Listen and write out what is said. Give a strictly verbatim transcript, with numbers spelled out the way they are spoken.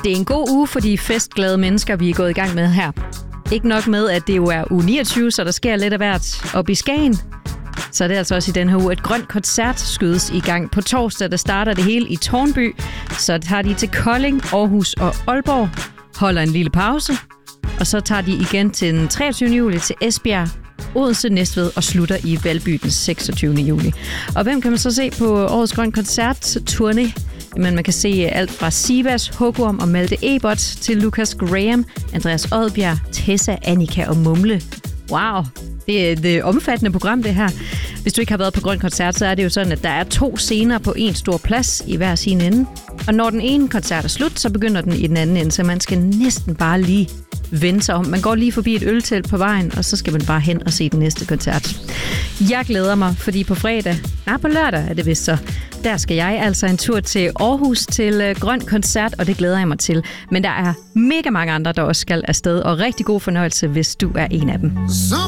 Det er en god uge for de festglade mennesker, vi er gået i gang med her. Ikke nok med, at det jo er uge niogtyve, så der sker lidt af hvert op i Skagen. Så er det altså også i den her uge, et grønt koncert skydes i gang. På torsdag, der starter det hele i Tårnby. Så tager de til Kolding, Aarhus og Aalborg, holder en lille pause. Og så tager de igen til den treogtyvende juli til Esbjerg, Odense, Næstved og slutter i Valby den seksogtyvende juli. Og hvem kan man så se på årets grønt koncert-turné? Men man kan se alt fra Sivas, Hugorm og Malte Ebert til Lucas Graham, Andreas Odbjerg, Tessa, Annika og Mumle. Wow, det er det omfattende program, det her. Hvis du ikke har været på grøn koncert, så er det jo sådan, at der er to scener på en stor plads i hver sin ende. Og når den ene koncert er slut, så begynder den i den anden ende, så man skal næsten bare lige vende sig om. Man går lige forbi et øltelt på vejen, og så skal man bare hen og se den næste koncert. Jeg glæder mig, fordi på fredag, nej på lørdag er det vist så, der skal jeg altså en tur til Aarhus til uh, grøn koncert, og det glæder jeg mig til. Men der er mega mange andre, der også skal afsted, og rigtig god fornøjelse, hvis du er en af dem.